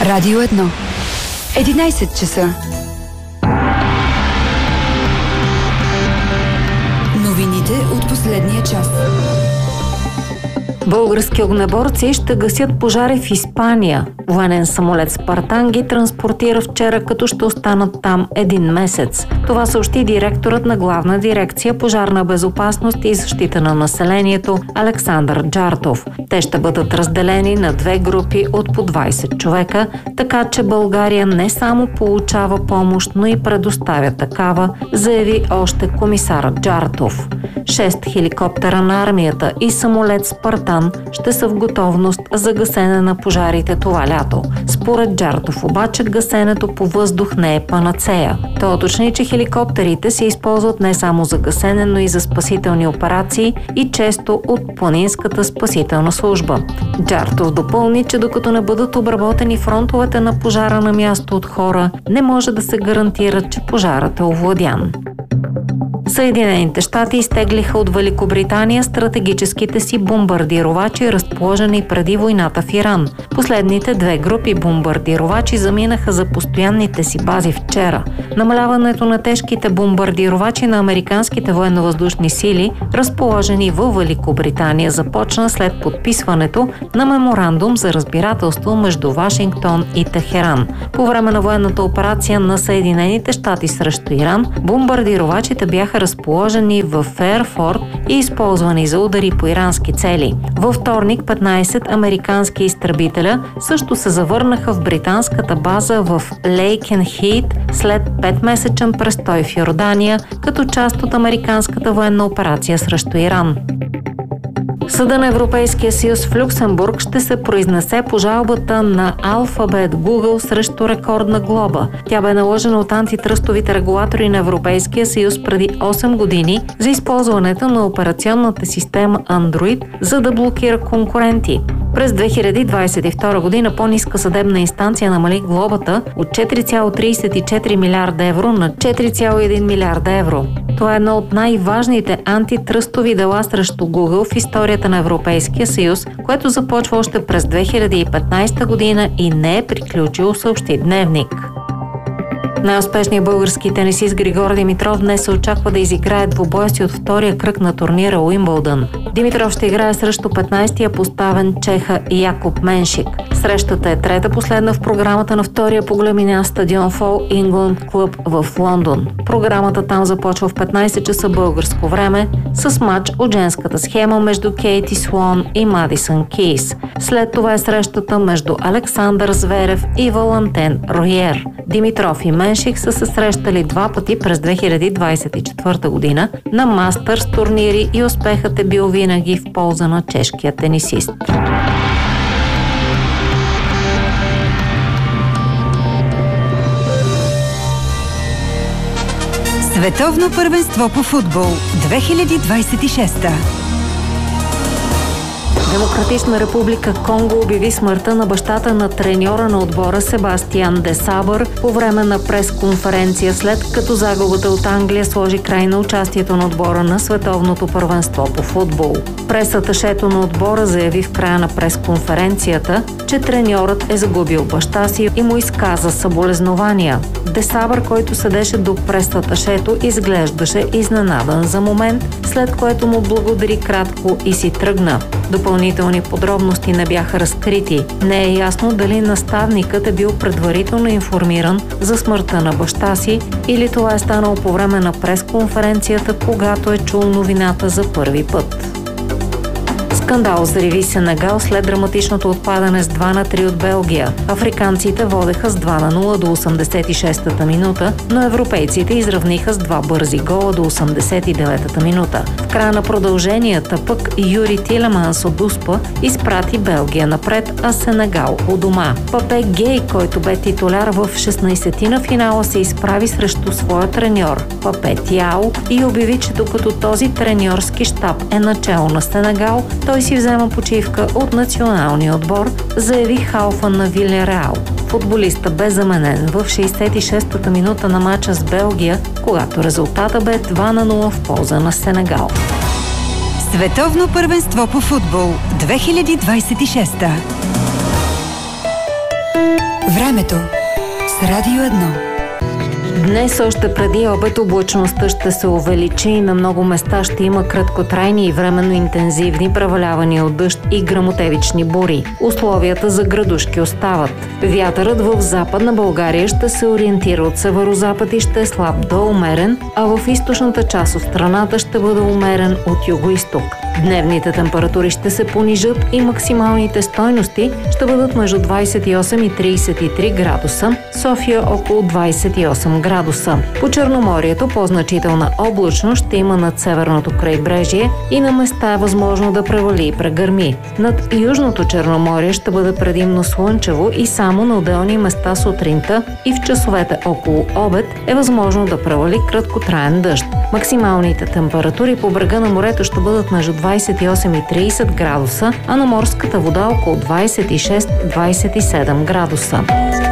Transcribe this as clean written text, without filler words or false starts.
Радио 1. 11 часа. Новините от последния час. Български огнеборци ще гасят пожари в Испания. Военен самолет Спартан ги транспортира вчера, като ще останат там един месец. Това съобщи директорът на Главна дирекция пожарна безопасност и защита на населението Александър Джартов. Те ще бъдат разделени на две групи от по 20 човека, така че България не само получава помощ, но и предоставя такава, заяви още комисарът Джартов. 6 хеликоптера на армията и самолет Спартан ще са в готовност за гасене на пожарите това лято. Според Джартов обаче гасенето по въздух не е панацея. Той уточни, че хеликоптерите се използват не само за гасене, но и за спасителни операции и често от планинската спасителна служба. Джартов допълни, че докато не бъдат обработени фронтовете на пожара на място от хора, не може да се гарантира, че пожарът е овладян. Съединените щати изтеглиха от Великобритания стратегическите си бомбардировачи, разположени преди войната в Иран. Последните две групи бомбардировачи заминаха за постоянните си бази вчера. Намаляването на тежките бомбардировачи на американските военновъздушни сили, разположени във Великобритания, започна след подписването на меморандум за разбирателство между Вашингтон и Техеран. По време на военната операция на Съединените щати срещу Иран, бомбардировачите бяха разположени в Фейерфорд и използвани за удари по ирански цели. Във вторник 15 американски изтребителя също се завърнаха в британската база в Лейкенхийт след 5-месечен престой в Йордания, като част от американската военна операция срещу Иран. Съда на Европейския съюз в Люксембург ще се произнесе по жалбата на Alphabet Google срещу рекордна глоба. Тя бе наложена от антитръстовите регулатори на Европейския съюз преди 8 години за използването на операционната система Android, за да блокира конкуренти. През 2022 година по-ниска съдебна инстанция намали глобата от 4,34 милиарда евро на 4,1 милиарда евро. Това е едно от най-важните антитръстови дела срещу Google в историята на Европейския съюз, което започва още през 2015 година и не е приключило, съобщи Дневник. Най-успешният български тенисист Григор Димитров днес се очаква да изиграе двубоя си от втория кръг на турнира Уимбълдън. Димитров ще играе срещу 15-тия поставен чеха Якоб Меншик. Срещата е трета последна в програмата на втория по големина стадион Фол Ингланд клуб в Лондон. Програмата там започва в 15 часа българско време с матч от женската схема между Кейти Слон и Мадисън Кейс. След това е срещата между Александър Зверев и Валентин Роиер. Димитров и Меншик са се срещали два пъти през 2024 година на Мастърс турнири и успехът е бил винаги в полза на чешкия тенисист. Световно първенство по футбол 2026. Демократична република Конго обяви смъртта на бащата на треньора на отбора Себастиан де Сабър по време на пресконференция, след като загубата от Англия сложи край на участието на отбора на световното първенство по футбол. Пресаташето на отбора заяви в края на пресконференцията, че треньорът е загубил баща си и му изказа съболезнования. Де Сабър, който седеше до пресаташето, изглеждаше изненадан за момент, след което му благодари кратко и си тръгна. Допълнителни подробности не бяха разкрити. Не е ясно дали наставникът е бил предварително информиран за смъртта на баща си или това е станало по време на пресконференцията, когато е чул новината за първи път. Скандал взриви Сенегал след драматичното отпадане с 2-3 от Белгия. Африканците водеха с 2-0 до 86-та минута, но европейците изравниха с 2 бързи гола до 89-та минута. В края на продълженията пък Юри Тилеманс от Успа изпрати Белгия напред, а Сенегал у дома. Папе Гей, който бе титуляр в 16-ти финала, се изправи срещу своя треньор Папе Тяо и обяви, че докато този треньорски щаб е начало на Сенегал, той си взема почивка от националния отбор, заяви халфа на Вилереал. Футболиста бе заменен в 66-та минута на мача с Белгия, когато резултата бе 2-0 в полза на Сенегал. Световно първенство по футбол 2026. Времето с Радио 1. Днес още преди обед облачността ще се увеличи и на много места ще има краткотрайни и временно интензивни превалявания от дъжд и гръмотевични бури. Условията за градушки остават. Вятърът в Западна България ще се ориентира от северозапад и ще е слаб до умерен, а в източната част от страната ще бъде умерен от югоизток. Дневните температури ще се понижат и максималните стойности ще бъдат между 28 и 33 градуса, София около 28 градуса. По Черноморието по-значителна облачност ще има над северното крайбрежие и на места е възможно да превали и прегърми. Над Южното Черноморие ще бъде предимно слънчево и само на отделни места сутринта и в часовете около обед е възможно да превали краткотраен дъжд. Максималните температури по брега на морето ще бъдат между 28 и 30 градуса, а на морската вода около 26-27 градуса.